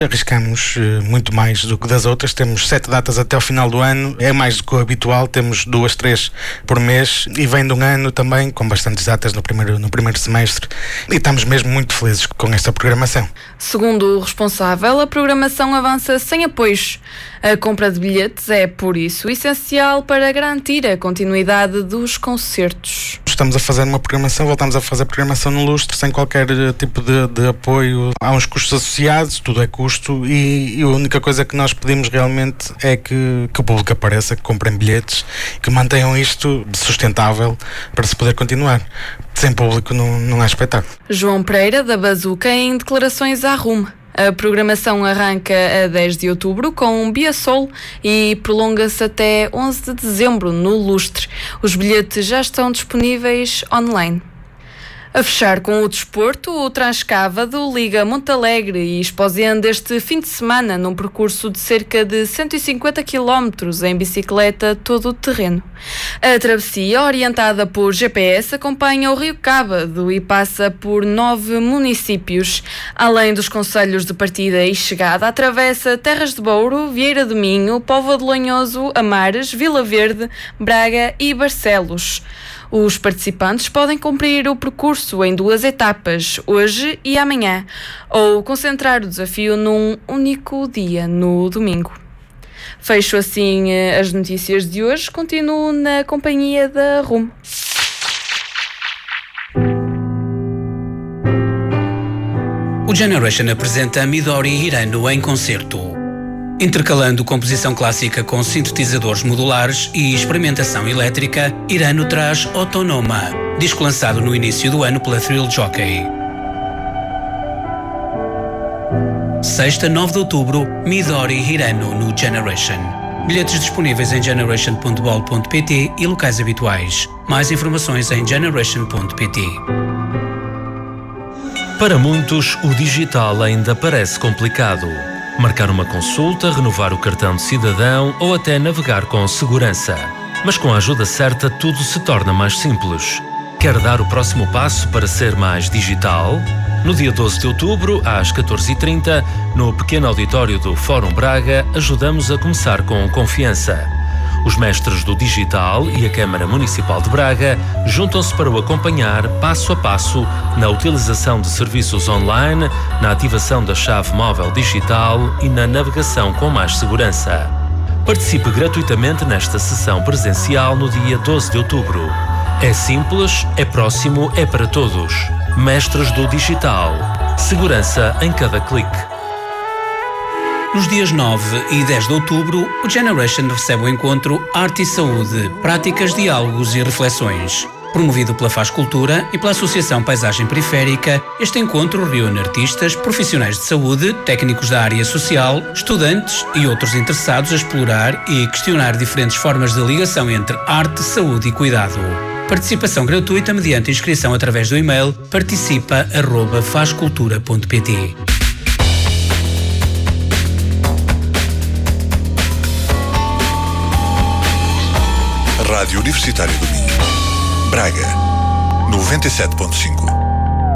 Arriscamos muito mais do que das outras. Temos 7 datas até ao final do ano, é mais do que o habitual. Temos 2, 3 por mês e vem de um ano também com bastantes datas no primeiro semestre, e estamos mesmo muito felizes com esta programação. Segundo o responsável, a programação avança sem apoios. A compra de bilhetes é, por isso, essencial para garantir a continuidade dos concertos. Estamos a fazer uma programação, voltamos a fazer programação no Lustre sem qualquer tipo de apoio. Há uns custos associados, tudo é custo, e a única coisa que nós pedimos realmente é que o público apareça, que comprem bilhetes, que mantenham isto sustentável para se poder continuar. Sem público não há espetáculo. João Pereira, da Bazuca, em declarações à RUM. A programação arranca a 10 de outubro com um Biasol e prolonga-se até 11 de dezembro no Lustre. Os bilhetes já estão disponíveis online. A fechar com o desporto, o Transcávado liga Montalegre e Esposende este fim de semana num percurso de cerca de 150 km em bicicleta todo o terreno. A travessia, orientada por GPS, acompanha o Rio Cávado e passa por 9 municípios. Além dos concelhos de partida e chegada, atravessa Terras de Bouro, Vieira do Minho, Póvoa de Lanhoso, Amares, Vila Verde, Braga e Barcelos. Os participantes podem cumprir o percurso em 2 etapas, hoje e amanhã, ou concentrar o desafio num único dia, no domingo. Fecho assim as notícias de hoje. Continuo na companhia da RUM. O Generation apresenta Midori Hirano em concerto. Intercalando composição clássica com sintetizadores modulares e experimentação elétrica, Hirano traz Autonoma, disco lançado no início do ano pela Thrill Jockey. Sexta, 9 de outubro, Midori Hirano no Generation. Bilhetes disponíveis em generation.bol.pt e locais habituais. Mais informações em generation.pt. Para muitos, o digital ainda parece complicado. Marcar uma consulta, renovar o cartão de cidadão ou até navegar com segurança. Mas com a ajuda certa, tudo se torna mais simples. Quer dar o próximo passo para ser mais digital? No dia 12 de outubro, às 14h30, no pequeno auditório do Fórum Braga, ajudamos a começar com confiança. Os mestres do digital e a Câmara Municipal de Braga juntam-se para o acompanhar passo a passo na utilização de serviços online, na ativação da chave móvel digital e na navegação com mais segurança. Participe gratuitamente nesta sessão presencial no dia 12 de outubro. É simples, é próximo, é para todos. Mestres do digital. Segurança em cada clique. Nos dias 9 e 10 de outubro, o Generation recebe o encontro Arte e Saúde, Práticas, Diálogos e Reflexões. Promovido pela Faz Cultura e pela Associação Paisagem Periférica, este encontro reúne artistas, profissionais de saúde, técnicos da área social, estudantes e outros interessados a explorar e questionar diferentes formas de ligação entre arte, saúde e cuidado. Participação gratuita mediante inscrição através do e-mail participa@fazcultura.pt. Rádio Universitária do Minho, Braga, 97.5.